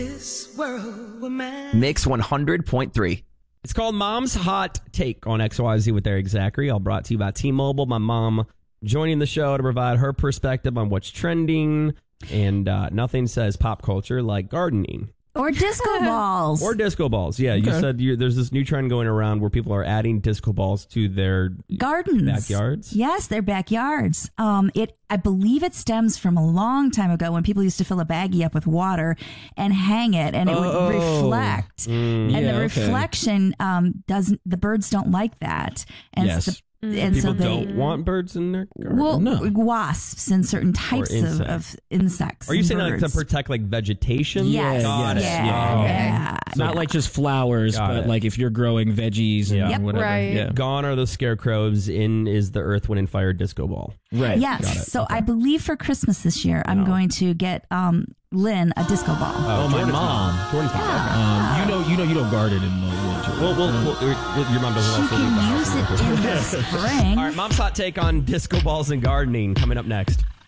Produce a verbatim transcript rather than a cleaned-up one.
This world, man. Mix one hundred point three. It's called Mom's Hot Take on X Y Z with Eric Zachary, all brought to you by T-Mobile. My mom joining the show to provide her perspective on what's trending, and uh, nothing says pop culture like gardening. Or disco balls. Or disco balls, yeah. Okay. You said you, there's this new trend going around where people are adding disco balls to their gardens. backyards. Yes, their backyards. Um, it, I believe it stems from a long time ago when people used to fill a baggie up with water and hang it, and it would Oh. reflect. Mm. And Yeah, the okay. reflection um, doesn't. The birds don't like that. And Yes. the, and People so they, don't want birds in their garden. Well, No. wasps and certain types of, insects. of insects. Are you and saying like to birds. protect like vegetation? Yes. Got it. Yeah. Yeah. Yeah. Not like just flowers, Got but it. like if you're growing veggies and Yeah. Yep. whatever. Right. Yeah. Gone are the scarecrows, in is the earth, wind, and fire disco ball. Right. Yes. Got it. So I believe for Christmas this year, I'm No. going to get um, Lynn a disco ball. Oh, my Jordan's mom. Jordan's mom. Yeah. Um, you know, you know, you don't garden in the winter. Well, well, well, your- your mom doesn't She also leave the can house use in the it winter. in the spring. All right, Mom's hot take on disco balls and gardening coming up next.